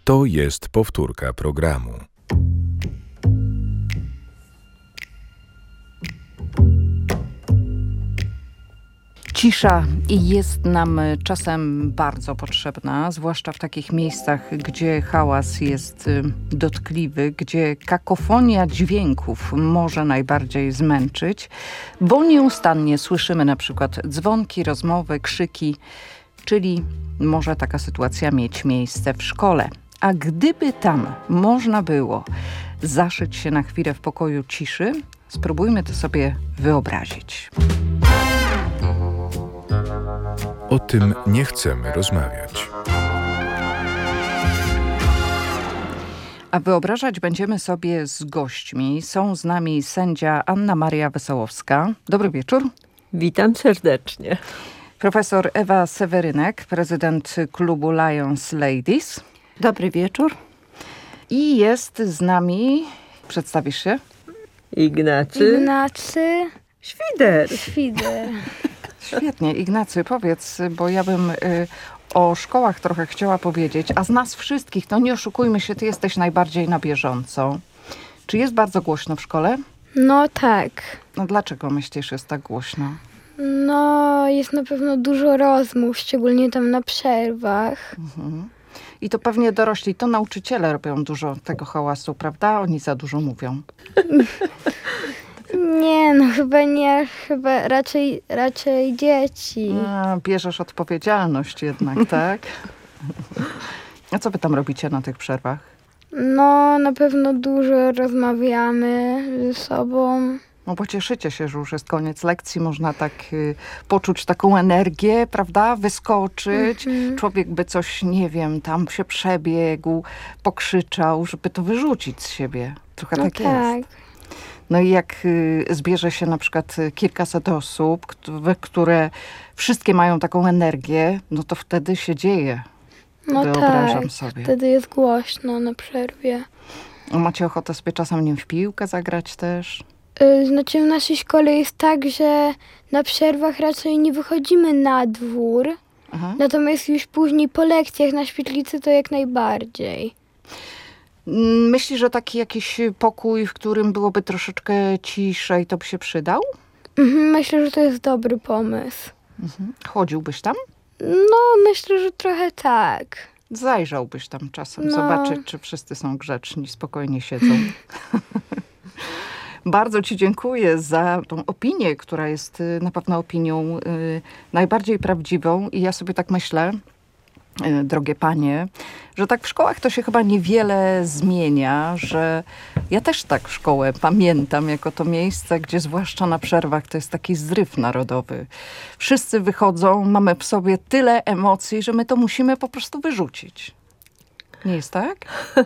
To jest powtórka programu. Cisza jest nam czasem bardzo potrzebna, zwłaszcza w takich miejscach, gdzie hałas jest dotkliwy, gdzie kakofonia dźwięków może najbardziej zmęczyć, bo nieustannie słyszymy na przykład dzwonki, rozmowy, krzyki, czyli może taka sytuacja mieć miejsce w szkole. A gdyby tam można było zaszyć się na chwilę w pokoju ciszy, spróbujmy to sobie wyobrazić. O tym nie chcemy rozmawiać. A wyobrażać będziemy sobie z gośćmi. Są z nami sędzia Anna Maria Wesołowska. Dobry wieczór. Witam serdecznie. Profesor Ewa Sewerynek, prezydent klubu Lions Ladies. Dobry wieczór. I jest z nami, przedstawisz się? Ignacy Świder. Świetnie. Ignacy, powiedz, bo ja bym o szkołach trochę chciała powiedzieć, a z nas wszystkich, no nie oszukujmy się, ty jesteś najbardziej na bieżąco. Czy jest bardzo głośno w szkole? No tak. No dlaczego myślisz, jest tak głośno? No jest na pewno dużo rozmów, szczególnie tam na przerwach. Mhm. I to pewnie dorośli, to nauczyciele robią dużo tego hałasu, prawda? Oni za dużo mówią. Nie, no chyba nie, chyba raczej dzieci. A, bierzesz odpowiedzialność jednak, tak? A co wy tam robicie na tych przerwach? No na pewno dużo rozmawiamy ze sobą. No bo cieszycie się, że już jest koniec lekcji, można tak poczuć taką energię, prawda? Wyskoczyć. Człowiek by coś, nie wiem, tam się przebiegł, pokrzyczał, żeby to wyrzucić z siebie. Trochę No tak jest. No i jak zbierze się na przykład kilkaset osób, które wszystkie mają taką energię, no to wtedy się dzieje. No Wyobrażam tak, sobie. wtedy jest głośno na przerwie. A macie ochotę sobie czasem nim w piłkę zagrać też? Znaczy w naszej szkole jest tak, że na przerwach raczej nie wychodzimy na dwór, Aha. natomiast już później po lekcjach na świetlicy to jak najbardziej. Myślisz, że taki jakiś pokój, w którym byłoby troszeczkę ciszej, to by się przydał? Myślę, że to jest dobry pomysł. Chodziłbyś tam? No, myślę, że trochę tak. Zajrzałbyś tam czasem, No. zobaczyć, czy wszyscy są grzeczni, spokojnie siedzą. Bardzo ci dziękuję za tą opinię, która jest na pewno opinią najbardziej prawdziwą. I ja sobie tak myślę, drogie panie, że tak w szkołach to się chyba niewiele zmienia, że ja też tak szkołę pamiętam jako to miejsce, gdzie zwłaszcza na przerwach to jest taki zryw narodowy. Wszyscy wychodzą, mamy w sobie tyle emocji, że my to musimy po prostu wyrzucić. Nie jest tak?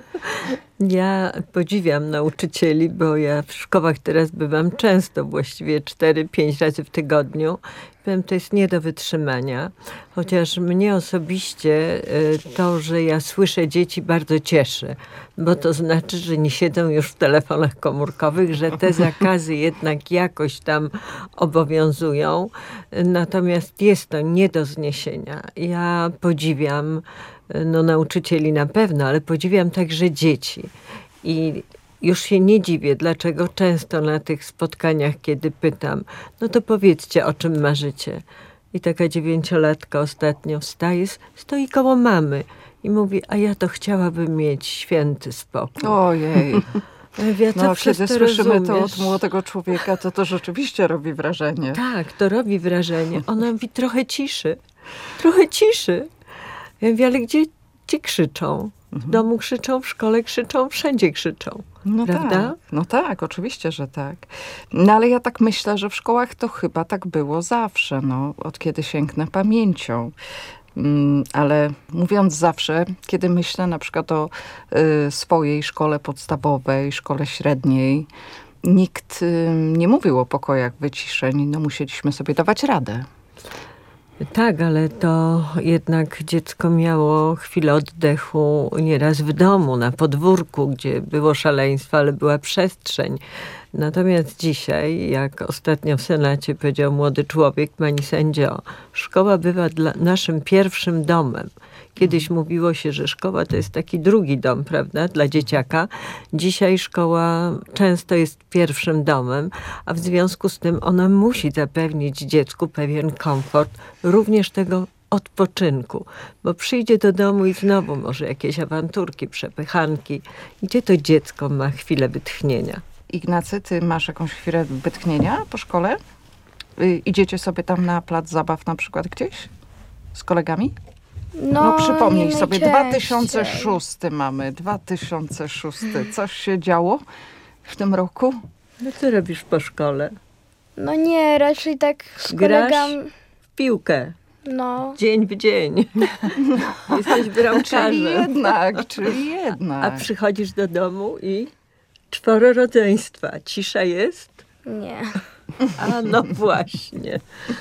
Ja podziwiam nauczycieli, bo ja w szkołach teraz bywam często, właściwie 4-5 razy w tygodniu. Powiem, to jest nie do wytrzymania. Chociaż mnie osobiście to, że ja słyszę dzieci, bardzo cieszy. Bo to znaczy, że nie siedzą już w telefonach komórkowych, że te zakazy jednak jakoś tam obowiązują. Natomiast jest to nie do zniesienia. Ja podziwiam nauczycieli na pewno, ale podziwiam także dzieci. I już się nie dziwię, dlaczego często na tych spotkaniach, kiedy pytam, no to powiedzcie, o czym marzycie. I taka 9-latka ostatnio wstaje, stoi koło mamy i mówi, a ja to chciałabym mieć święty spokój. Ojej. Ja No, kiedy słyszymy rozumiesz? to od młodego człowieka, to rzeczywiście robi wrażenie. Tak, to robi wrażenie. Ona mówi, trochę ciszy. Trochę ciszy. Ja mówię, ale gdzie krzyczą? W domu krzyczą, w szkole krzyczą, wszędzie krzyczą. No prawda? tak, no tak, oczywiście, że tak. No ale ja tak myślę, że w szkołach to chyba tak było zawsze, no, od kiedy sięgnę pamięcią. Ale mówiąc zawsze, kiedy myślę na przykład o swojej szkole podstawowej, szkole średniej, nikt nie mówił o pokojach wyciszeń, no musieliśmy sobie dawać radę. Tak, ale to jednak dziecko miało chwilę oddechu nieraz w domu, na podwórku, gdzie było szaleństwo, ale była przestrzeń. Natomiast dzisiaj, jak ostatnio w Senacie powiedział młody człowiek, pani sędzio, szkoła bywa naszym pierwszym domem. Kiedyś mówiło się, że szkoła to jest taki drugi dom, prawda, dla dzieciaka. Dzisiaj szkoła często jest pierwszym domem, a w związku z tym ona musi zapewnić dziecku pewien komfort, również tego odpoczynku, bo przyjdzie do domu i znowu może jakieś awanturki, przepychanki. Gdzie to dziecko ma chwilę wytchnienia? Ignacy, ty masz jakąś chwilę wytchnienia po szkole? Idziecie sobie tam na plac zabaw na przykład gdzieś? Z kolegami? No przypomnij nie sobie, najczęściej. 2006 mamy, 2006. Coś się działo w tym roku? No co robisz po szkole? No nie, raczej tak z Grasz? kolegami. W piłkę. No, Dzień w dzień. Jesteś bramkarzem. Czyli jednak. A przychodzisz do domu i 4 rodzeństwa. Cisza jest? nie. A no właśnie.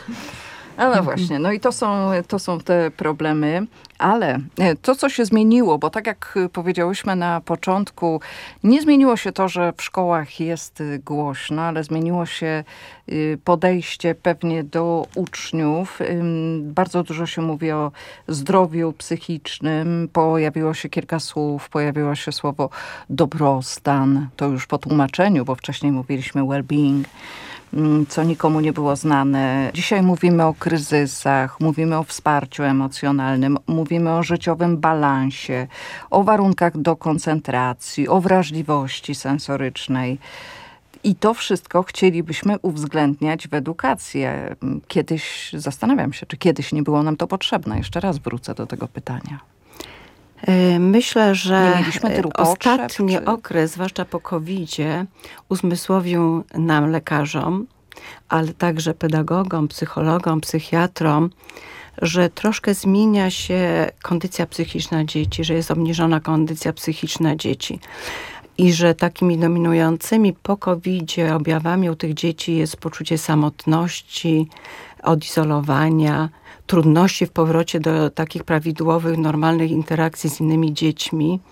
A no właśnie, no i to są te problemy, ale to, co się zmieniło, bo tak jak powiedziałyśmy na początku, nie zmieniło się to, że w szkołach jest głośno, ale zmieniło się podejście pewnie do uczniów. Bardzo dużo się mówi o zdrowiu psychicznym, pojawiło się kilka słów, pojawiło się słowo dobrostan, to już po tłumaczeniu, bo wcześniej mówiliśmy well-being, co nikomu nie było znane. Dzisiaj mówimy o kryzysach, mówimy o wsparciu emocjonalnym, mówimy o życiowym balansie, o warunkach do koncentracji, o wrażliwości sensorycznej. I to wszystko chcielibyśmy uwzględniać w edukacji. Kiedyś, zastanawiam się, czy kiedyś nie było nam to potrzebne. Jeszcze raz wrócę do tego pytania. Myślę, Nie że mieliśmy tylu potrzeb, ostatni czy- okres, zwłaszcza po COVID-zie, uzmysłowił nam, lekarzom, ale także pedagogom, psychologom, psychiatrom, że troszkę zmienia się kondycja psychiczna dzieci, że jest obniżona kondycja psychiczna dzieci. I że takimi dominującymi po COVID-zie objawami u tych dzieci jest poczucie samotności, odizolowania, trudności w powrocie do takich prawidłowych, normalnych interakcji z innymi dziećmi.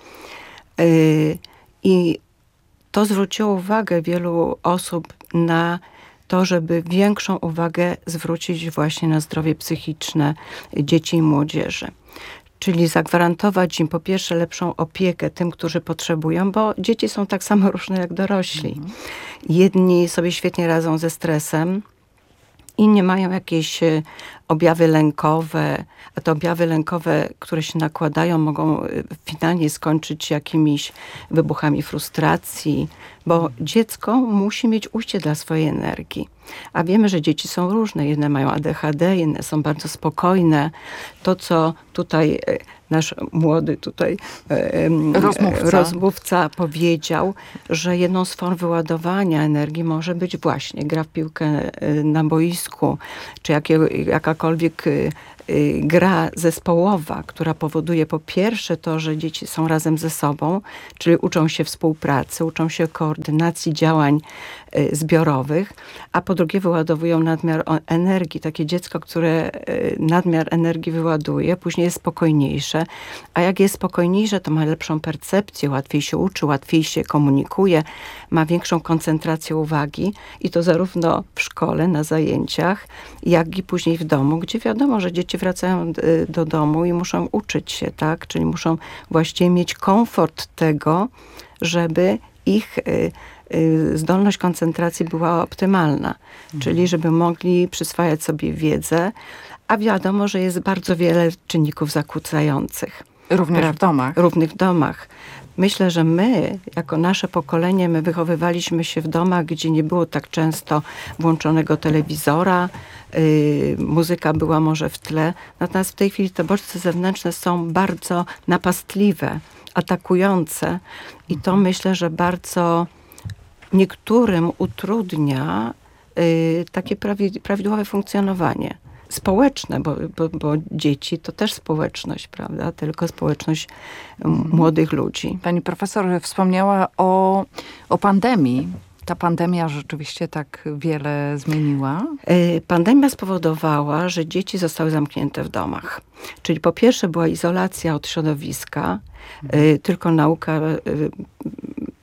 I to zwróciło uwagę wielu osób na to, żeby większą uwagę zwrócić właśnie na zdrowie psychiczne dzieci i młodzieży. Czyli zagwarantować im po pierwsze lepszą opiekę tym, którzy potrzebują, bo dzieci są tak samo różne jak dorośli. Jedni sobie świetnie radzą ze stresem, inni mają jakieś objawy lękowe, a te objawy lękowe, które się nakładają, mogą finalnie skończyć jakimiś wybuchami frustracji, bo dziecko musi mieć ujście dla swojej energii. A wiemy, że dzieci są różne. Jedne mają ADHD, inne są bardzo spokojne. To, co tutaj nasz młody rozmówca powiedział, że jedną z form wyładowania energii może być właśnie gra w piłkę na boisku, czy jakakolwiek gra zespołowa, która powoduje po pierwsze to, że dzieci są razem ze sobą, czyli uczą się współpracy, uczą się koordynacji działań zbiorowych, a po drugie wyładowują nadmiar energii. Takie dziecko, które nadmiar energii wyładuje, później jest spokojniejsze, a jak jest spokojniejsze, to ma lepszą percepcję, łatwiej się uczy, łatwiej się komunikuje, ma większą koncentrację uwagi i to zarówno w szkole, na zajęciach, jak i później w domu, gdzie wiadomo, że dzieci wracają do domu i muszą uczyć się, tak? Czyli muszą właściwie mieć komfort tego, żeby ich zdolność koncentracji była optymalna. Czyli żeby mogli przyswajać sobie wiedzę, a wiadomo, że jest bardzo wiele czynników zakłócających. Również w domach. Równych domach. Myślę, że my, jako nasze pokolenie, my wychowywaliśmy się w domach, gdzie nie było tak często włączonego telewizora, muzyka była może w tle. Natomiast w tej chwili te bodźce zewnętrzne są bardzo napastliwe, atakujące i to myślę, że bardzo niektórym utrudnia takie prawidłowe funkcjonowanie społeczne, bo dzieci to też społeczność, prawda? Tylko społeczność młodych ludzi. Pani profesor wspomniała o pandemii. Ta pandemia rzeczywiście tak wiele zmieniła. Pandemia spowodowała, że dzieci zostały zamknięte w domach. Czyli po pierwsze była izolacja od środowiska, tylko nauka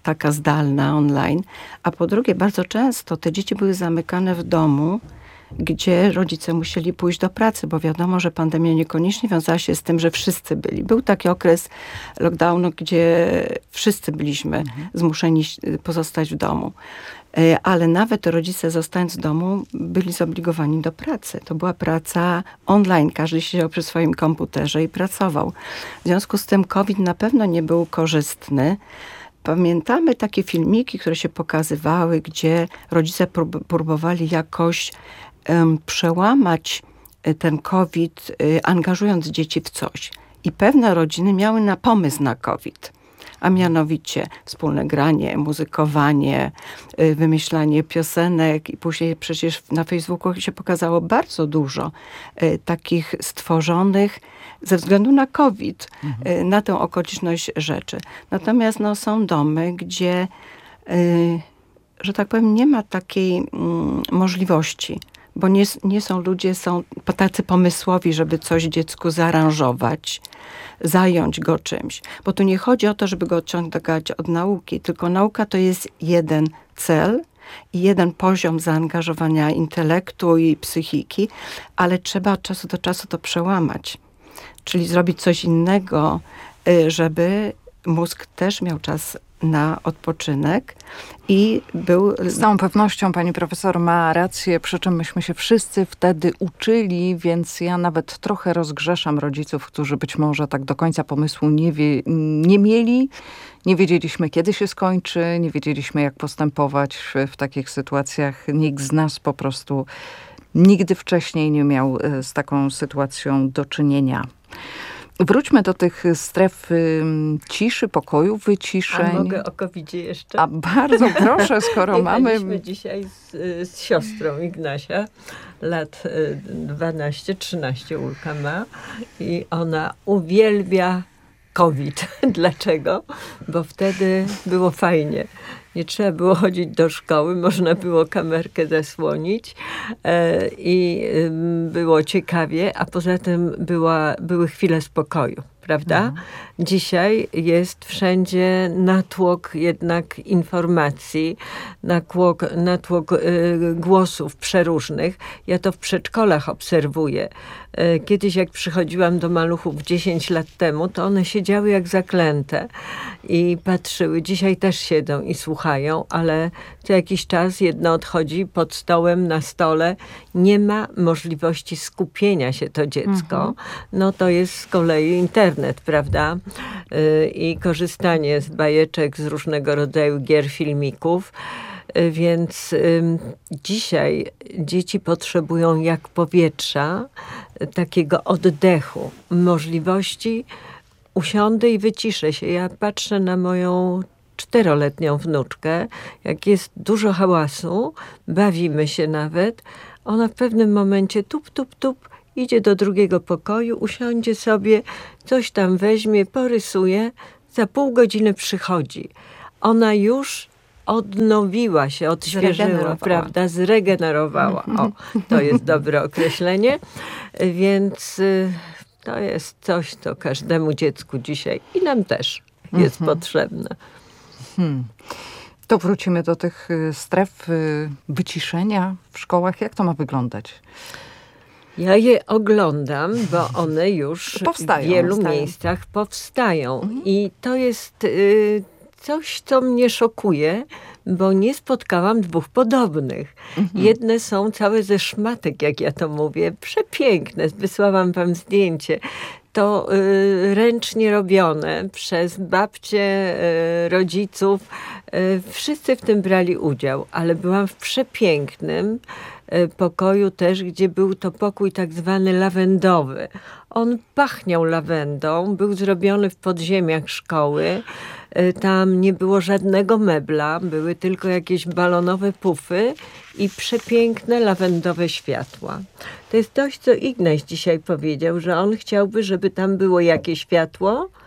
taka zdalna, online. A po drugie, bardzo często te dzieci były zamykane w domu, gdzie rodzice musieli pójść do pracy, bo wiadomo, że pandemia niekoniecznie wiązała się z tym, że wszyscy byli. Był taki okres lockdownu, gdzie wszyscy byliśmy zmuszeni pozostać w domu. Ale nawet rodzice, zostając w domu, byli zobligowani do pracy. To była praca online. Każdy siedział przy swoim komputerze i pracował. W związku z tym COVID na pewno nie był korzystny. Pamiętamy takie filmiki, które się pokazywały, gdzie rodzice próbowali jakoś przełamać ten COVID, angażując dzieci w coś. I pewne rodziny miały pomysł na COVID. A mianowicie wspólne granie, muzykowanie, wymyślanie piosenek i później przecież na Facebooku się pokazało bardzo dużo takich stworzonych ze względu na COVID, na tę okoliczność rzeczy. Natomiast są domy, gdzie, że tak powiem, nie ma takiej możliwości, bo nie są ludzie, są tacy pomysłowi, żeby coś dziecku zaaranżować, zająć go czymś. Bo tu nie chodzi o to, żeby go odciągać od nauki, tylko nauka to jest jeden cel i jeden poziom zaangażowania intelektu i psychiki, ale trzeba od czasu do czasu to przełamać. Czyli zrobić coś innego, żeby mózg też miał czas na odpoczynek i był... Z całą pewnością pani profesor ma rację, przy czym myśmy się wszyscy wtedy uczyli, więc ja nawet trochę rozgrzeszam rodziców, którzy być może tak do końca pomysłu nie mieli. Nie wiedzieliśmy, kiedy się skończy, nie wiedzieliśmy, jak postępować w takich sytuacjach. Nikt z nas po prostu nigdy wcześniej nie miał z taką sytuacją do czynienia. Wróćmy do tych stref ciszy, pokoju, wyciszeń. A mogę o COVID-zie jeszcze? A bardzo proszę, skoro mamy... Jechaliśmy dzisiaj z siostrą Ignasia, lat 12-13 Ulka ma i ona uwielbia COVID. Dlaczego? Bo wtedy było fajnie. Nie trzeba było chodzić do szkoły, można było kamerkę zasłonić i było ciekawie, a poza tym były chwile spokoju, prawda? Dzisiaj jest wszędzie natłok jednak informacji, natłok głosów przeróżnych. Ja to w przedszkolach obserwuję. Kiedyś jak przychodziłam do maluchów 10 lat temu, to one siedziały jak zaklęte i patrzyły. Dzisiaj też siedzą i słuchają, ale co jakiś czas jedno odchodzi pod stołem, na stole. Nie ma możliwości skupienia się to dziecko. No to jest z kolei internet, prawda? I korzystanie z bajeczek, z różnego rodzaju gier, filmików. Więc dzisiaj dzieci potrzebują jak powietrza, takiego oddechu, możliwości usiądę i wyciszę się. Ja patrzę na moją 4-letnią wnuczkę, jak jest dużo hałasu, bawimy się nawet, ona w pewnym momencie tup, idzie do drugiego pokoju, usiądzie sobie, coś tam weźmie, porysuje, za pół godziny przychodzi. Ona już odnowiła się, odświeżyła, prawda? Zregenerowała. O, to jest dobre określenie. Więc to jest coś, co każdemu dziecku dzisiaj i nam też jest potrzebne. To wrócimy do tych stref wyciszenia w szkołach. Jak to ma wyglądać? Ja je oglądam, bo one już powstają, w wielu miejscach powstają. I to jest coś, co mnie szokuje, bo nie spotkałam dwóch podobnych. Jedne są całe ze szmatek, jak ja to mówię, przepiękne. Wysłałam wam zdjęcie. To ręcznie robione przez babcie, rodziców. Wszyscy w tym brali udział, ale byłam w przepięknym pokoju też, gdzie był to pokój tak zwany lawendowy. On pachniał lawendą, był zrobiony w podziemiach szkoły. Tam nie było żadnego mebla, były tylko jakieś balonowe pufy i przepiękne lawendowe światła. To jest coś, co Ignaś dzisiaj powiedział, że on chciałby, żeby tam było jakie światło?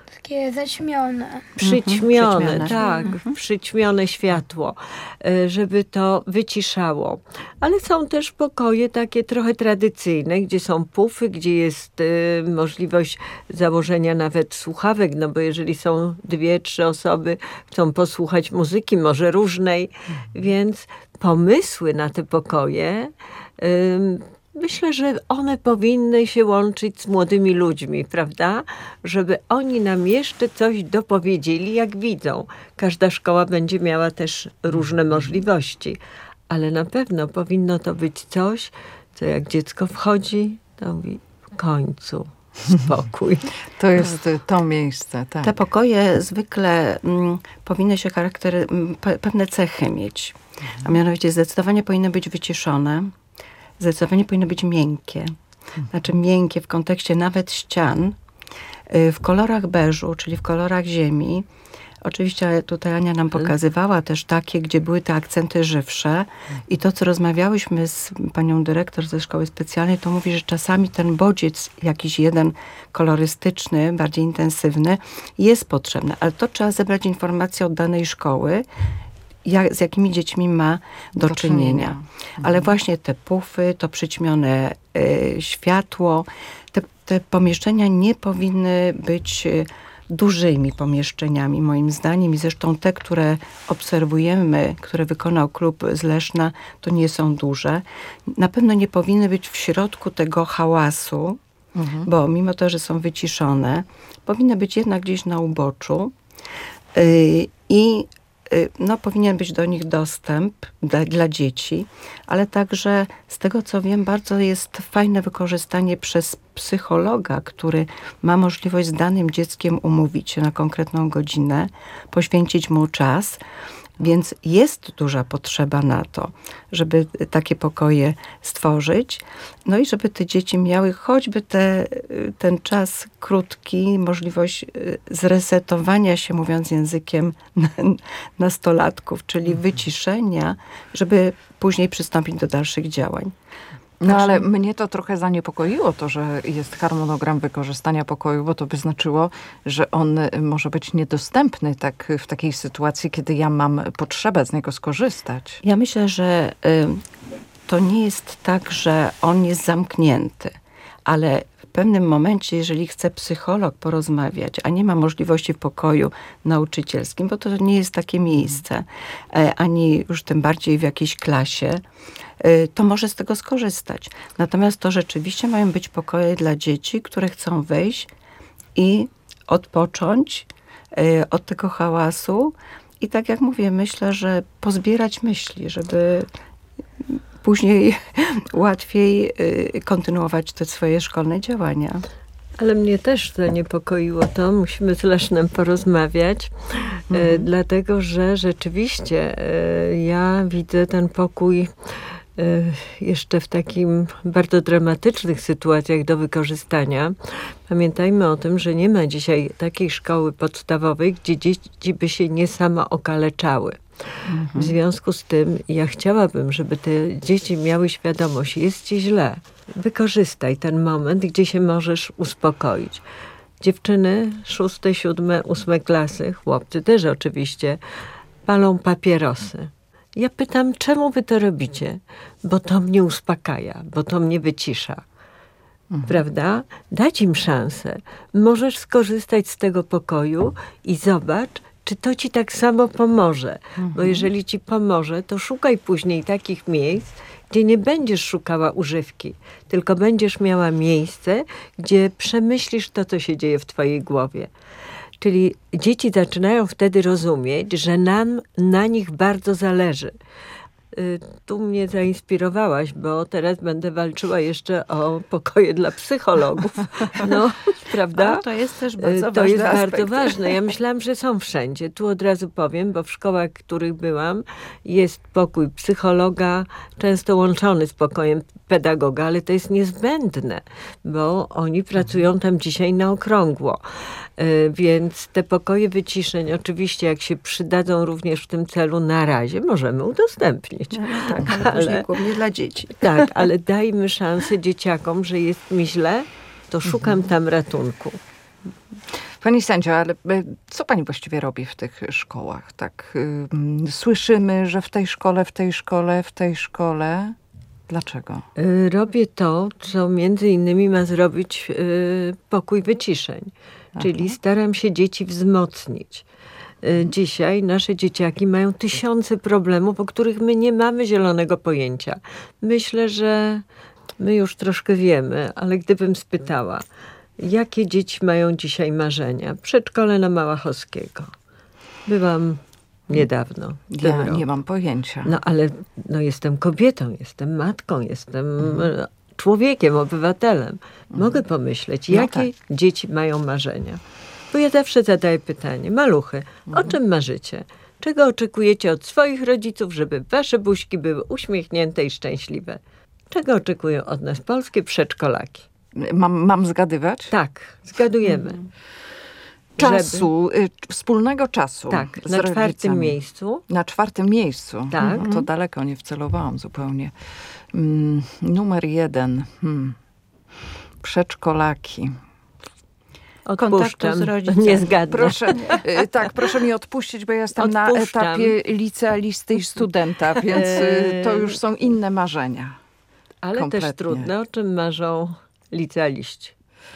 Takie zaćmione. Przyćmione, przyćmione. tak, przyćmione światło, żeby to wyciszało. Ale są też pokoje takie trochę tradycyjne, gdzie są pufy, gdzie jest możliwość założenia nawet słuchawek, no bo jeżeli są 2-3 osoby, chcą posłuchać muzyki, może różnej, więc pomysły na te pokoje, myślę, że one powinny się łączyć z młodymi ludźmi, prawda? Żeby oni nam jeszcze coś dopowiedzieli, jak widzą. Każda szkoła będzie miała też różne możliwości, ale na pewno powinno to być coś, co jak dziecko wchodzi, to mówi w końcu spokój. To jest to miejsce, tak. Te pokoje zwykle powinny się pewne cechy mieć. A mianowicie zdecydowanie powinny być wyciszone, zdecydowanie powinny być miękkie. Znaczy miękkie w kontekście nawet ścian, w kolorach beżu, czyli w kolorach ziemi. Oczywiście tutaj Ania nam pokazywała też takie, gdzie były te akcenty żywsze. I to, co rozmawiałyśmy z panią dyrektor ze szkoły specjalnej, to mówi, że czasami ten bodziec jakiś jeden kolorystyczny, bardziej intensywny jest potrzebny. Ale to trzeba zebrać informacje od danej szkoły, z jakimi dziećmi ma do czynienia. Ale właśnie te pufy, to przyćmione światło, te pomieszczenia nie powinny być dużymi pomieszczeniami, moim zdaniem. I zresztą te, które obserwujemy, które wykonał klub z Leszna, to nie są duże. Na pewno nie powinny być w środku tego hałasu, bo mimo to, że są wyciszone, powinny być jednak gdzieś na uboczu i powinien być do nich dostęp dla dzieci, ale także z tego, co wiem, bardzo jest fajne wykorzystanie przez psychologa, który ma możliwość z danym dzieckiem umówić się na konkretną godzinę, poświęcić mu czas. Więc jest duża potrzeba na to, żeby takie pokoje stworzyć. No i żeby te dzieci miały choćby ten czas krótki, możliwość zresetowania się, mówiąc językiem nastolatków, czyli wyciszenia, żeby później przystąpić do dalszych działań. No ale mnie to trochę zaniepokoiło, to, że jest harmonogram wykorzystania pokoju, bo to by znaczyło, że on może być niedostępny tak w takiej sytuacji, kiedy ja mam potrzebę z niego skorzystać. Ja myślę, że to nie jest tak, że on jest zamknięty, ale w pewnym momencie, jeżeli chce psycholog porozmawiać, a nie ma możliwości w pokoju nauczycielskim, bo to nie jest takie miejsce, ani już tym bardziej w jakiejś klasie, to może z tego skorzystać. Natomiast to rzeczywiście mają być pokoje dla dzieci, które chcą wejść i odpocząć od tego hałasu. I tak jak mówię, myślę, że pozbierać myśli, żeby później łatwiej kontynuować te swoje szkolne działania. Ale mnie też zaniepokoiło to, musimy z Lesznem porozmawiać, dlatego że rzeczywiście ja widzę ten pokój jeszcze w takim bardzo dramatycznych sytuacjach do wykorzystania. Pamiętajmy o tym, że nie ma dzisiaj takiej szkoły podstawowej, gdzie dzieci by się nie samookaleczały. W związku z tym ja chciałabym, żeby te dzieci miały świadomość, jest ci źle. Wykorzystaj ten moment, gdzie się możesz uspokoić. Dziewczyny 6., 7., 8. klasy, chłopcy też oczywiście, palą papierosy. Ja pytam, czemu wy to robicie? Bo to mnie uspokaja, bo to mnie wycisza. Prawda? Dać im szansę. Możesz skorzystać z tego pokoju i zobacz, czy to ci tak samo pomoże. Bo jeżeli ci pomoże, to szukaj później takich miejsc, gdzie nie będziesz szukała używki, tylko będziesz miała miejsce, gdzie przemyślisz to, co się dzieje w twojej głowie. Czyli dzieci zaczynają wtedy rozumieć, że nam na nich bardzo zależy. Tu mnie zainspirowałaś, bo teraz będę walczyła jeszcze o pokoje dla psychologów. No, prawda? A to jest też bardzo ważny To jest aspekt. bardzo ważne. Ja myślałam, że są wszędzie. Tu od razu powiem, bo w szkołach, w których byłam, jest pokój psychologa, często łączony z pokojem pedagoga, ale to jest niezbędne, bo oni pracują tam dzisiaj na okrągło. Więc te pokoje wyciszeń, oczywiście jak się przydadzą również w tym celu, na razie możemy udostępnić. No, tak, ale później głównie dla dzieci. Tak, ale dajmy szansę dzieciakom, że jest mi źle, to szukam tam ratunku. Pani sędzio, ale co pani właściwie robi w tych szkołach? Tak, słyszymy, że w tej szkole. Dlaczego? Robię to, co między innymi ma zrobić pokój wyciszeń. Czyli staram się dzieci wzmocnić. Dzisiaj nasze dzieciaki mają tysiące problemów, o których my nie mamy zielonego pojęcia. Myślę, że my już troszkę wiemy, ale gdybym spytała, jakie dzieci mają dzisiaj marzenia? Przedszkole na Małachowskiego. Byłam niedawno. Ja nie mam pojęcia. No ale jestem kobietą, jestem matką, jestem człowiekiem, obywatelem. Mogę pomyśleć, jakie dzieci mają marzenia. Bo ja zawsze zadaję pytanie, maluchy, o czym marzycie? Czego oczekujecie od swoich rodziców, żeby wasze buźki były uśmiechnięte i szczęśliwe? Czego oczekują od nas polskie przedszkolaki? Mam zgadywać? Tak, zgadujemy. Wspólnego czasu. Tak, z na rodzicami. 4. miejscu. Na 4. miejscu. Tak. To daleko nie wcelowałam zupełnie. Numer 1. Przedszkolaki. Odpuszczam. z rodzicami. Nie zgadnę. Proszę mi odpuścić, bo ja jestem na Odpuszczam. etapie licealisty i studenta, więc to już są inne marzenia. Ale Kompletnie. też trudne, o czym marzą licealiści.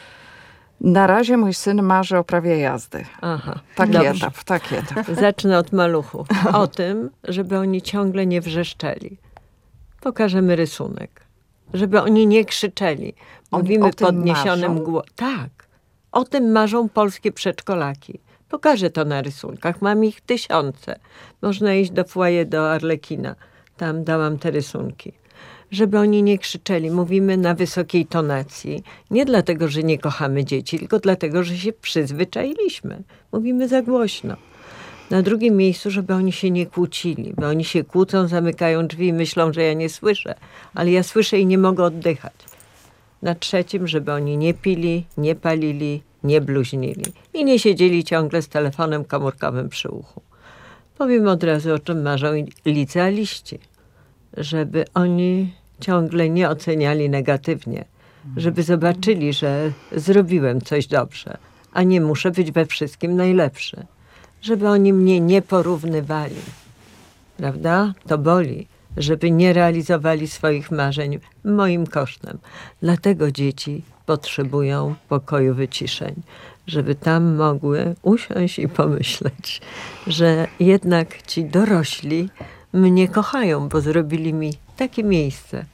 Na razie mój syn marzy o prawie jazdy. Aha, Taki dobrze. etap. Zacznę od maluchów. O tym, żeby oni ciągle nie wrzeszczeli. Pokażemy rysunek. Żeby oni nie krzyczeli. Oni Mówimy o tym podniesionym marzą? głosem. Tak. O tym marzą polskie przedszkolaki. Pokażę to na rysunkach. Mam ich tysiące. Można iść do foyer do Arlekina. Tam dałam te rysunki. Żeby oni nie krzyczeli. Mówimy na wysokiej tonacji. Nie dlatego, że nie kochamy dzieci, tylko dlatego, że się przyzwyczailiśmy. Mówimy za głośno. Na 2. miejscu, żeby oni się nie kłócili. Bo oni się kłócą, zamykają drzwi i myślą, że ja nie słyszę. Ale ja słyszę i nie mogę oddychać. Na 3, żeby oni nie pili, nie palili, nie bluźnili. I nie siedzieli ciągle z telefonem komórkowym przy uchu. Powiem od razu, o czym marzą licealiści. Żeby oni ciągle nie oceniali negatywnie. Żeby zobaczyli, że zrobiłem coś dobrze, a nie muszę być we wszystkim najlepszy. Żeby oni mnie nie porównywali. Prawda? To boli. Żeby nie realizowali swoich marzeń moim kosztem. Dlatego dzieci potrzebują pokoju wyciszeń. Żeby tam mogły usiąść i pomyśleć, że jednak ci dorośli mnie kochają, bo zrobili mi takie miejsce.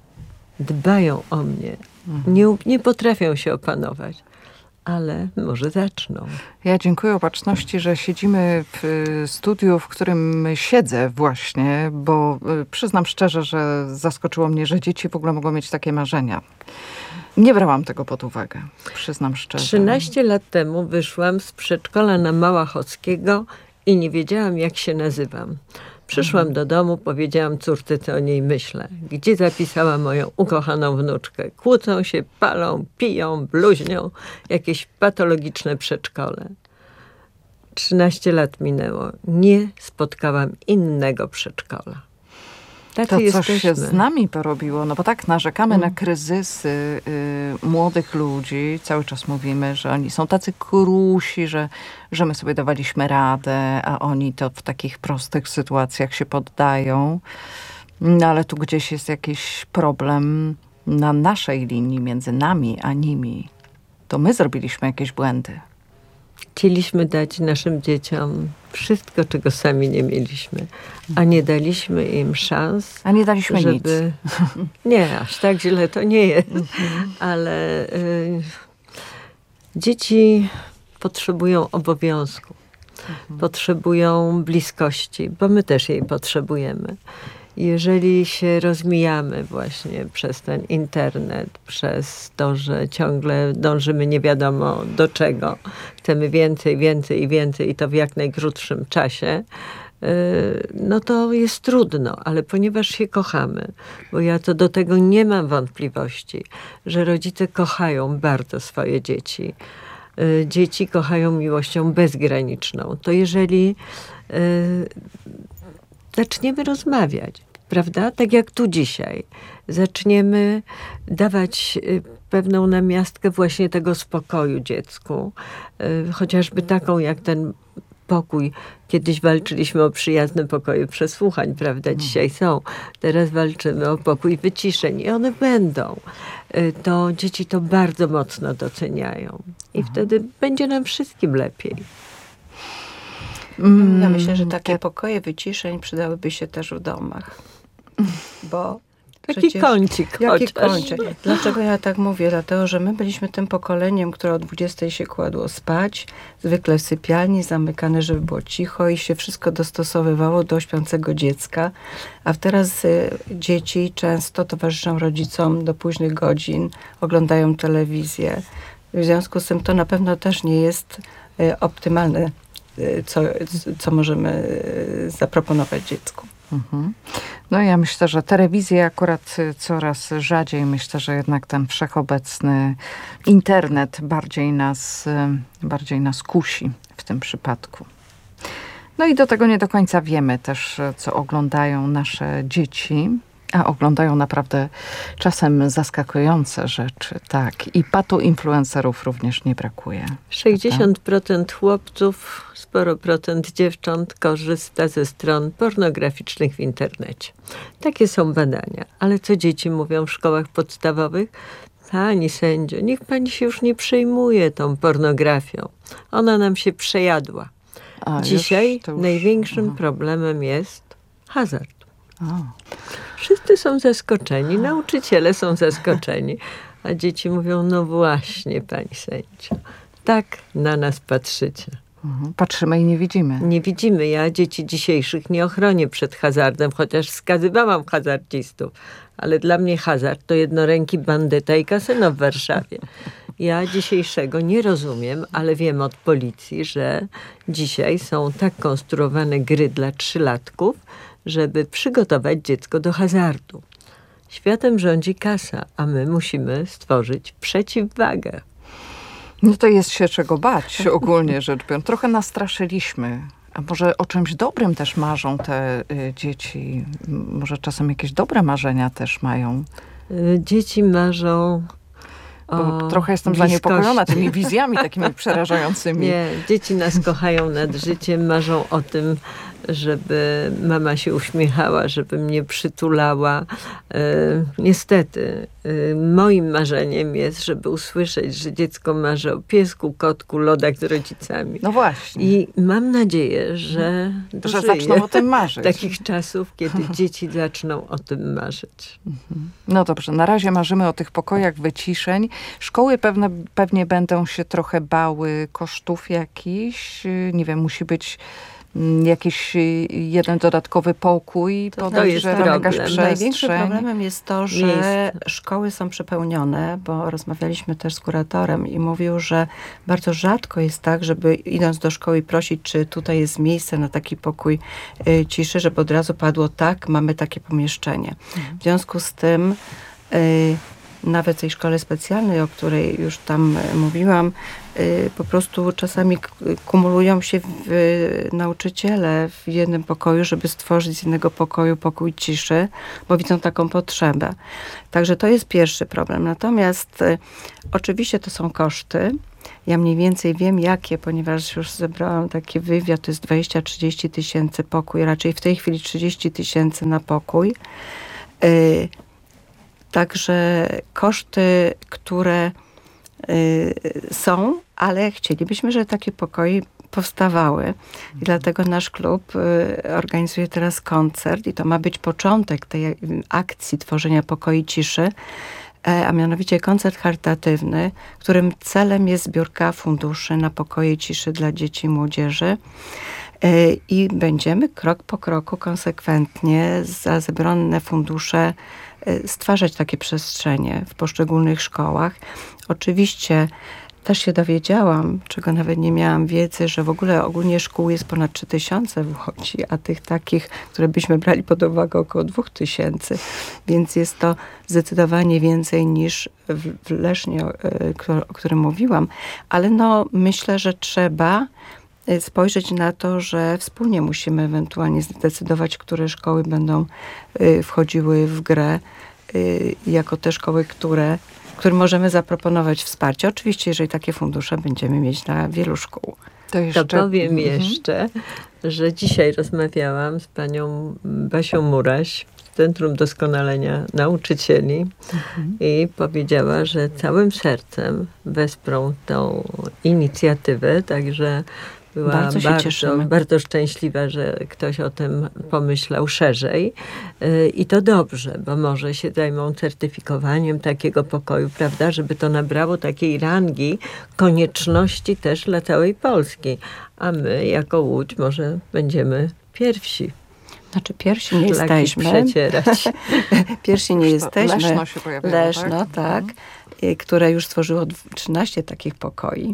Dbają o mnie. Nie potrafią się opanować. Ale może zaczną. Ja dziękuję Opatrzności, że siedzimy w studiu, w którym siedzę właśnie, bo przyznam szczerze, że zaskoczyło mnie, że dzieci w ogóle mogą mieć takie marzenia. Nie brałam tego pod uwagę, przyznam szczerze. 13 lat temu wyszłam z przedszkola na Małachowskiego i nie wiedziałam, jak się nazywam. Przyszłam do domu, powiedziałam córce, co o niej myślę. Gdzie zapisała moją ukochaną wnuczkę? Kłócą się, palą, piją, bluźnią. Jakieś patologiczne przedszkole. 13 lat minęło. Nie spotkałam innego przedszkola. Tacy To jesteśmy. coś się z nami porobiło, no bo tak narzekamy na kryzysy młodych ludzi. Cały czas mówimy, że oni są tacy krusi, że my sobie dawaliśmy radę, a oni to w takich prostych sytuacjach się poddają. No ale tu gdzieś jest jakiś problem na naszej linii, między nami a nimi. To my zrobiliśmy jakieś błędy. Chcieliśmy dać naszym dzieciom wszystko, czego sami nie mieliśmy, a nie daliśmy im szans. A nie daliśmy nic. Nie, aż tak źle to nie jest. Ale dzieci potrzebują obowiązku, potrzebują bliskości, bo my też jej potrzebujemy. Jeżeli się rozmijamy właśnie przez ten internet, przez to, że ciągle dążymy nie wiadomo do czego, chcemy więcej, więcej i więcej i to w jak najkrótszym czasie, no to jest trudno, ale ponieważ się kochamy, bo ja to do tego nie mam wątpliwości, że rodzice kochają bardzo swoje dzieci. Dzieci kochają miłością bezgraniczną. To jeżeli zaczniemy rozmawiać, prawda? Tak jak tu dzisiaj. Zaczniemy dawać pewną namiastkę właśnie tego spokoju dziecku. Chociażby taką jak ten pokój. Kiedyś walczyliśmy o przyjazne pokoje przesłuchań, prawda? Dzisiaj są. Teraz walczymy o pokój wyciszeń i one będą. To dzieci to bardzo mocno doceniają. I wtedy będzie nam wszystkim lepiej. Ja myślę, że takie pokoje wyciszeń przydałyby się też w domach. Bo Taki kącik jaki chociaż. kącik? Dlaczego ja tak mówię? Dlatego, że my byliśmy tym pokoleniem, które o 20 się kładło spać, zwykle w sypialni, zamykane, żeby było cicho i się wszystko dostosowywało do śpiącego dziecka. A teraz dzieci często towarzyszą rodzicom do późnych godzin, oglądają telewizję. W związku z tym to na pewno też nie jest optymalne, co możemy zaproponować dziecku. No ja myślę, że telewizja akurat coraz rzadziej. Myślę, że jednak ten wszechobecny internet bardziej nas kusi w tym przypadku. No i do tego nie do końca wiemy też, co oglądają nasze dzieci. A oglądają naprawdę czasem zaskakujące rzeczy. Tak. I patoinfluencerów również nie brakuje. 60% chłopców, sporo procent dziewcząt korzysta ze stron pornograficznych w internecie. Takie są badania. Ale co dzieci mówią w szkołach podstawowych? Pani sędzio, niech pani się już nie przejmuje tą pornografią. Ona nam się przejadła. Dzisiaj największym problemem jest hazard. Wszyscy są zaskoczeni, nauczyciele są zaskoczeni, a dzieci mówią, no właśnie, pani sędzio, tak na nas patrzycie. Patrzymy i nie widzimy. Nie widzimy. Ja dzieci dzisiejszych nie ochronię przed hazardem, chociaż skazywałam hazardzistów, ale dla mnie hazard to jednoręki bandyta i kasyno w Warszawie. Ja dzisiejszego nie rozumiem, ale wiem od policji, że dzisiaj są tak konstruowane gry dla 3-latków, żeby przygotować dziecko do hazardu. Światem rządzi kasa, a my musimy stworzyć przeciwwagę. No to jest się czego bać, ogólnie rzecz biorąc. Trochę nastraszyliśmy. A może o czymś dobrym też marzą te dzieci? Może czasem jakieś dobre marzenia też mają? Dzieci marzą Bo trochę jestem zaniepokojona tymi wizjami takimi przerażającymi. Nie, dzieci nas kochają nad życiem, marzą o tym, żeby mama się uśmiechała, żeby mnie przytulała. Niestety, moim marzeniem jest, żeby usłyszeć, że dziecko marzy o piesku, kotku, lodach z rodzicami. No właśnie. I mam nadzieję, że zaczną o tym marzyć. Takich czasów, kiedy dzieci zaczną o tym marzyć. No dobrze, na razie marzymy o tych pokojach wyciszeń. Szkoły pewnie będą się trochę bały kosztów jakichś. Nie wiem, musi być jakiś jeden dodatkowy pokój. To jest problem. Największym problemem jest to, że szkoły są przepełnione, bo rozmawialiśmy też z kuratorem i mówił, że bardzo rzadko jest tak, żeby idąc do szkoły prosić, czy tutaj jest miejsce na taki pokój ciszy, żeby od razu padło tak, mamy takie pomieszczenie. W związku z tym nawet w tej szkole specjalnej, o której już tam mówiłam, po prostu czasami kumulują się nauczyciele w jednym pokoju, żeby stworzyć z jednego pokoju pokój ciszy, bo widzą taką potrzebę. Także to jest pierwszy problem. Natomiast oczywiście to są koszty. Ja mniej więcej wiem jakie, ponieważ już zebrałam taki wywiad, to jest 20-30 tysięcy pokój, raczej w tej chwili 30 tysięcy na pokój. Także koszty, które są, ale chcielibyśmy, żeby takie pokoje powstawały. I dlatego nasz klub organizuje teraz koncert i to ma być początek tej akcji tworzenia pokoi ciszy, a mianowicie koncert charytatywny, którym celem jest zbiórka funduszy na pokoje ciszy dla dzieci i młodzieży. I będziemy krok po kroku konsekwentnie za zebrane fundusze stwarzać takie przestrzenie w poszczególnych szkołach. Oczywiście też się dowiedziałam, czego nawet nie miałam wiedzy, że w ogóle ogólnie szkół jest ponad 3000 w Łodzi, a tych takich, które byśmy brali pod uwagę, około 2000. Więc jest to zdecydowanie więcej niż w Lesznie, o którym mówiłam. Ale no, myślę, że trzeba spojrzeć na to, że wspólnie musimy ewentualnie zdecydować, które szkoły będą wchodziły w grę, jako te szkoły, które którym możemy zaproponować wsparcie. Oczywiście, jeżeli takie fundusze będziemy mieć dla wielu szkół. To powiem jeszcze, że dzisiaj rozmawiałam z panią Basią Muraś z Centrum Doskonalenia Nauczycieli i powiedziała, że całym sercem wesprą tą inicjatywę, także była Bardzo się cieszymy. bardzo szczęśliwa, że ktoś o tym pomyślał szerzej. I to dobrze, bo może się zajmą certyfikowaniem takiego pokoju, prawda, żeby to nabrało takiej rangi, konieczności też dla całej Polski. A my jako Łódź może będziemy pierwsi. Znaczy pierwsi nie jesteśmy. Przecierać. Pierwsi nie jesteśmy. Leszno się pojawiało, Leszno, tak. Które już stworzyło 13 takich pokoi.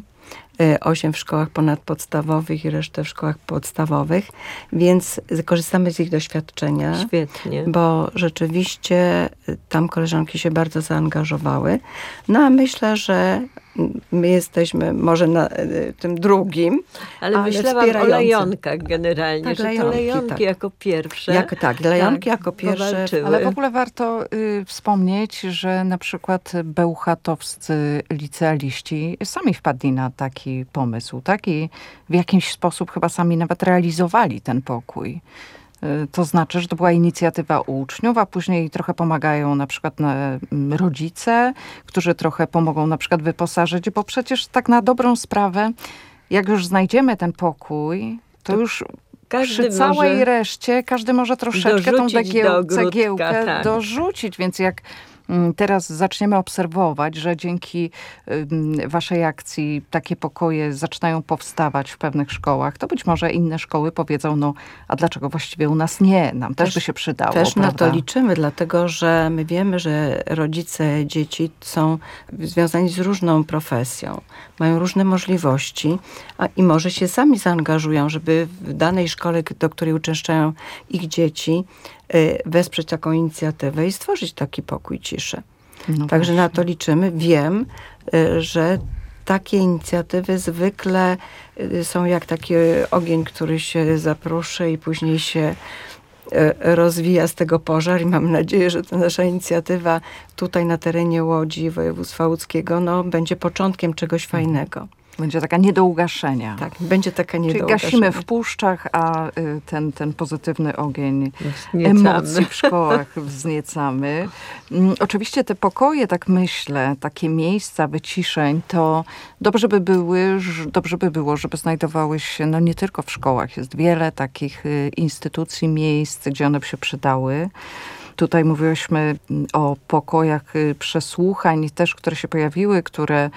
8 w szkołach ponadpodstawowych i resztę w szkołach podstawowych, więc korzystamy z ich doświadczenia. Świetnie. Bo rzeczywiście tam koleżanki się bardzo zaangażowały. No a myślę, że my jesteśmy może na tym drugim, ale myślałam o wspierającym. lejonkach generalnie, Tak, że lejonki, to lejonki tak. jako pierwsze. Lejonki jako pierwsze. powalczyły. Ale w ogóle warto wspomnieć, że na przykład bełchatowscy licealiści sami wpadli na taki pomysł, tak? I w jakiś sposób chyba sami nawet realizowali ten pokój. To znaczy, że to była inicjatywa uczniów, a później trochę pomagają na przykład rodzice, którzy trochę pomogą na przykład wyposażyć, bo przecież tak na dobrą sprawę, jak już znajdziemy ten pokój, to już przy całej reszcie każdy może troszeczkę tą cegiełkę tak. dorzucić, więc jak teraz zaczniemy obserwować, że dzięki waszej akcji takie pokoje zaczynają powstawać w pewnych szkołach, to być może inne szkoły powiedzą, no a dlaczego właściwie u nas nie? Nam też by się przydało. Też prawda? na to liczymy, dlatego że my wiemy, że rodzice dzieci są związani z różną profesją, mają różne możliwości i może się sami zaangażują, żeby w danej szkole, do której uczęszczają ich dzieci, wesprzeć taką inicjatywę i stworzyć taki pokój ciszy. No Także właśnie. na to liczymy. Wiem, że takie inicjatywy zwykle są jak taki ogień, który się zapruszy i później się rozwija z tego pożar i mam nadzieję, że ta nasza inicjatywa tutaj na terenie Łodzi, województwa łódzkiego, będzie początkiem czegoś fajnego. Będzie taka nie do ugaszenia. Tak, będzie taka nie Czyli do gasimy ugaszenia. w puszczach, a ten pozytywny ogień Wzniecamy. emocji w szkołach wzniecamy. Oczywiście te pokoje, tak myślę, takie miejsca wyciszeń, to dobrze by było, żeby znajdowały się nie tylko w szkołach. Jest wiele takich instytucji, miejsc, gdzie one by się przydały. Tutaj mówiłyśmy o pokojach przesłuchań też, które się pojawiły, które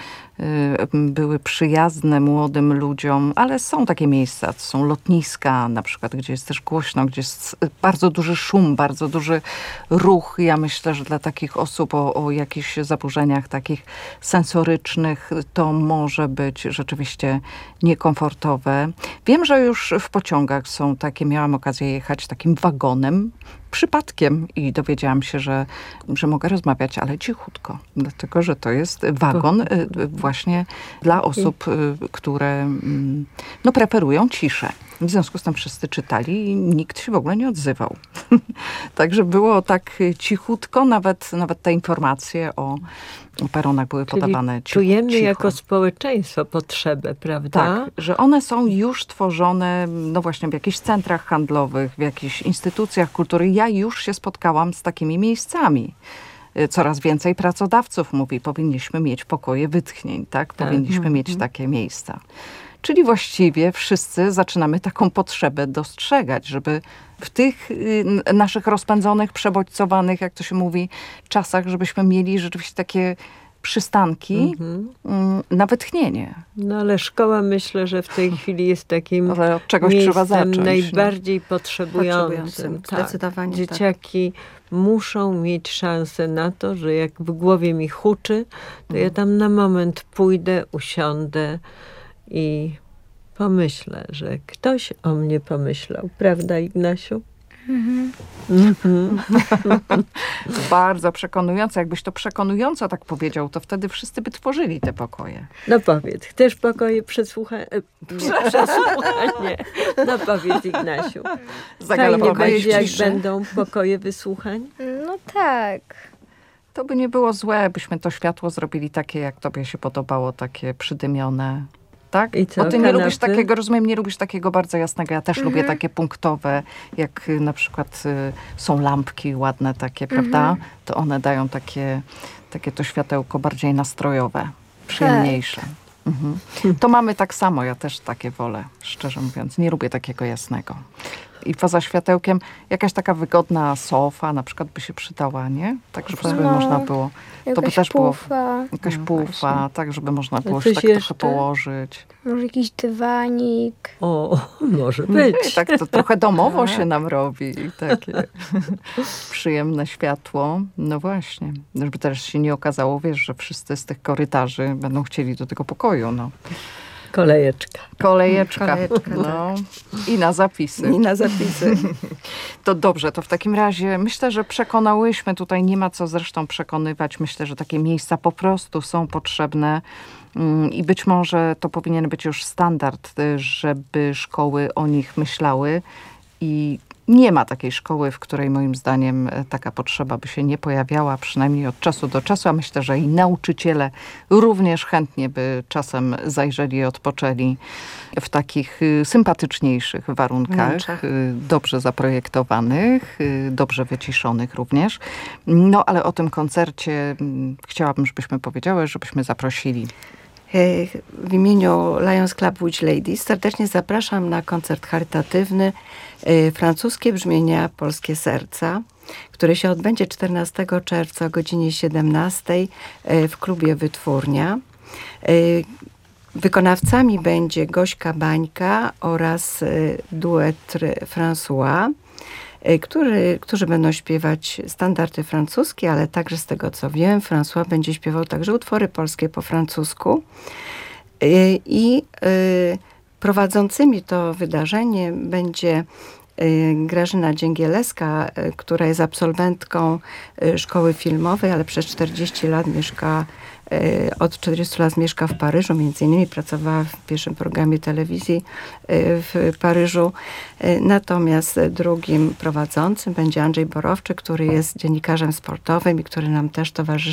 były przyjazne młodym ludziom, ale są takie miejsca, to są lotniska na przykład, gdzie jest też głośno, gdzie jest bardzo duży szum, bardzo duży ruch. Ja myślę, że dla takich osób o jakichś zaburzeniach takich sensorycznych to może być rzeczywiście niekomfortowe. Wiem, że już w pociągach są takie, miałam okazję jechać takim wagonem, przypadkiem i dowiedziałam się, że mogę rozmawiać, ale cichutko, dlatego, że to jest wagon właśnie dla osób, które preferują ciszę. W związku z tym wszyscy czytali i nikt się w ogóle nie odzywał. Także było tak cichutko, nawet te informacje o peronach były podawane cicho. Czujemy jako społeczeństwo potrzebę, prawda? Tak, że one są już tworzone, właśnie w jakichś centrach handlowych, w jakichś instytucjach kultury. Ja już się spotkałam z takimi miejscami. Coraz więcej pracodawców mówi, powinniśmy mieć pokoje wytchnień, tak? Powinniśmy mieć takie miejsca. Czyli właściwie wszyscy zaczynamy taką potrzebę dostrzegać, żeby w tych naszych rozpędzonych, przebodźcowanych, jak to się mówi, czasach, żebyśmy mieli rzeczywiście takie przystanki na wytchnienie. No ale szkoła myślę, że w tej chwili jest takim Ale od czegoś trzeba miejscem zacząć. najbardziej potrzebującym. Zdecydowanie tak. Dzieciaki muszą mieć szansę na to, że jak w głowie mi huczy, to ja tam na moment pójdę, usiądę i pomyślę, że ktoś o mnie pomyślał. Prawda, Ignasiu? Bardzo przekonujące. Jakbyś to przekonująco tak powiedział, to wtedy wszyscy by tworzyli te pokoje. No powiedz, chcesz pokoje przesłuchania? No powiedz, Ignasiu. Fajnie będzie, jak będą pokoje wysłuchań? No tak. To by nie było złe, byśmy to światło zrobili takie, jak tobie się podobało, takie przydymione. Tak? I co, Bo ty nie kanapy? lubisz takiego, rozumiem, nie lubisz takiego bardzo jasnego. Ja też lubię takie punktowe, jak na przykład są lampki ładne takie, prawda? To one dają takie to światełko bardziej nastrojowe, przyjemniejsze. To mamy tak samo, ja też takie wolę, szczerze mówiąc. Nie lubię takiego jasnego. I poza światełkiem jakaś taka wygodna sofa na przykład by się przydała, nie? Tak, żeby sobie można było... To by Jakaś też było pufa, jakaś No pufa, właśnie. tak, żeby można było coś się tak trochę jeszcze? położyć. może jakiś dywanik. O, może I być. tak to trochę domowo się nam robi. I takie przyjemne światło. No właśnie. Żeby też się nie okazało, wiesz, że wszyscy z tych korytarzy będą chcieli do tego pokoju. No. Kolejeczka. Kolejeczka. Kolejeczka, No. I na zapisy. I na zapisy. To dobrze, to w takim razie myślę, że przekonałyśmy, tutaj nie ma co zresztą przekonywać. Myślę, że takie miejsca po prostu są potrzebne i być może to powinien być już standard, żeby szkoły o nich myślały i nie ma takiej szkoły, w której moim zdaniem taka potrzeba by się nie pojawiała, przynajmniej od czasu do czasu, a myślę, że i nauczyciele również chętnie by czasem zajrzeli i odpoczęli w takich sympatyczniejszych warunkach, Wnętrzach. dobrze zaprojektowanych, dobrze wyciszonych również. No ale o tym koncercie chciałabym, żebyśmy powiedziały, żebyśmy zaprosili. W imieniu Lions Club Witch Ladies serdecznie zapraszam na koncert charytatywny Francuskie brzmienia Polskie Serca, który się odbędzie 14 czerwca o godzinie 17 w klubie Wytwórnia. Wykonawcami będzie Gośka Bańka oraz duet François, którzy będą śpiewać standardy francuskie, ale także z tego co wiem, François będzie śpiewał także utwory polskie po francusku. I prowadzącymi to wydarzenie będzie Grażyna Dzięgielewska, która jest absolwentką szkoły filmowej, ale przez 40 lat mieszka, od 40 lat mieszka w Paryżu. Między innymi pracowała w pierwszym programie telewizji w Paryżu. Natomiast drugim prowadzącym będzie Andrzej Borowczyk, który jest dziennikarzem sportowym i który nam też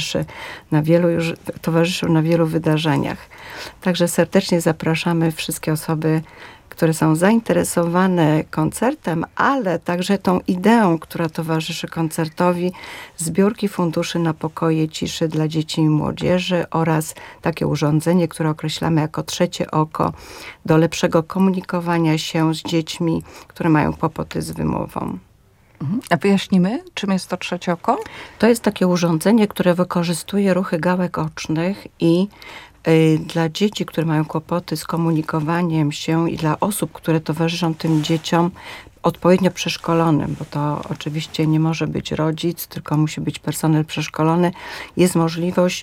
towarzyszył na wielu wydarzeniach. Także serdecznie zapraszamy wszystkie osoby, które są zainteresowane koncertem, ale także tą ideą, która towarzyszy koncertowi, zbiórki funduszy na pokoje ciszy dla dzieci i młodzieży oraz takie urządzenie, które określamy jako trzecie oko do lepszego komunikowania się z dziećmi, które mają kłopoty z wymową. A wyjaśnimy, czym jest to trzecie oko? To jest takie urządzenie, które wykorzystuje ruchy gałek ocznych i dla dzieci, które mają kłopoty z komunikowaniem się i dla osób, które towarzyszą tym dzieciom odpowiednio przeszkolonym, bo to oczywiście nie może być rodzic, tylko musi być personel przeszkolony, jest możliwość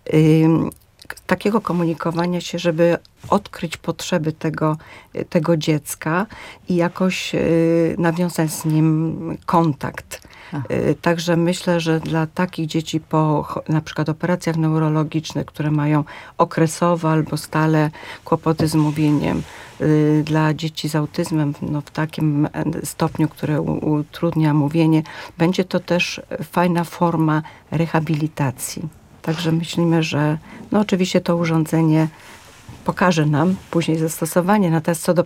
takiego komunikowania się, żeby odkryć potrzeby tego dziecka i jakoś nawiązać z nim kontakt. Także myślę, że dla takich dzieci po na przykład operacjach neurologicznych, które mają okresowo albo stale kłopoty z mówieniem, dla dzieci z autyzmem w takim stopniu, które utrudnia mówienie, będzie to też fajna forma rehabilitacji. Także myślimy, że oczywiście to urządzenie pokaże nam później zastosowanie. Natomiast co do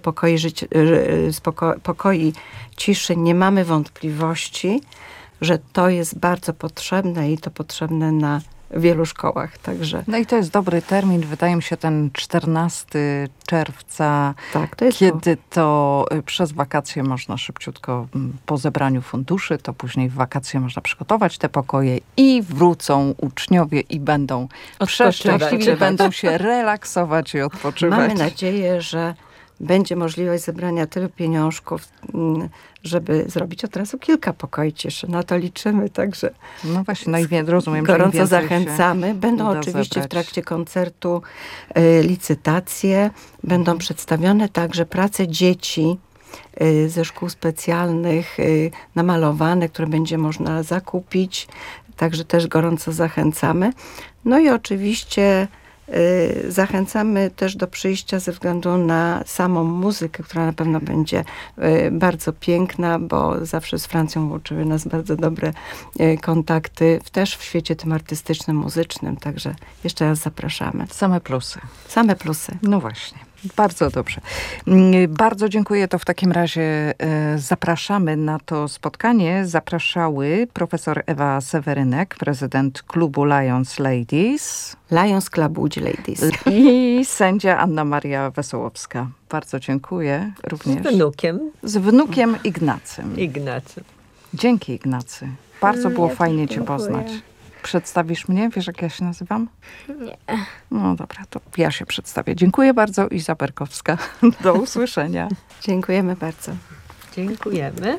pokoi ciszy, nie mamy wątpliwości, że to jest bardzo potrzebne i to potrzebne na wielu szkołach. Także No i to jest dobry termin, wydaje mi się ten 14 czerwca, tak, to jest kiedy to przez wakacje można szybciutko po zebraniu funduszy, to później w wakacje można przygotować te pokoje i wrócą uczniowie i będą przeszczęśliwi, będą się relaksować i odpoczywać. Mamy nadzieję, że będzie możliwość zebrania tylu pieniążków, żeby zrobić od razu kilka pokoi ciszy. Na to liczymy, także no właśnie, rozumiem, że gorąco zachęcamy. Będą uda oczywiście zebrać. w trakcie koncertu licytacje. Będą przedstawione także prace dzieci ze szkół specjalnych, namalowane, które będzie można zakupić. Także też gorąco zachęcamy. No i oczywiście Zachęcamy też do przyjścia ze względu na samą muzykę, która na pewno będzie bardzo piękna, bo zawsze z Francją łączyły nas bardzo dobre kontakty, też w świecie tym artystycznym, muzycznym. Także jeszcze raz zapraszamy. Same plusy. Same plusy. No właśnie. Bardzo dobrze. Bardzo dziękuję. To w takim razie zapraszamy na to spotkanie. Zapraszały profesor Ewa Sewerynek, prezydent klubu Lions Ladies. Lions Club Łódź Ladies. I sędzia Anna Maria Wesołowska. Bardzo dziękuję również. Z Z wnukiem Ignacym. Ignacy. Dzięki, Ignacy. Bardzo było Ja fajnie też cię dziękuję. poznać. Przedstawisz mnie? Wiesz, jak ja się nazywam? Nie. No dobra, to ja się przedstawię. Dziękuję bardzo. Iza Berkowska. Do usłyszenia. Dziękujemy bardzo. Dziękujemy.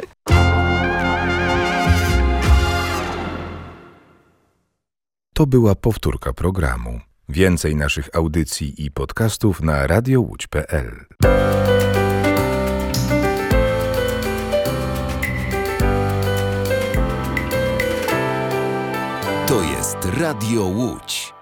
To była powtórka programu. Więcej naszych audycji i podcastów na radiołódź.pl. To jest Radio Łódź.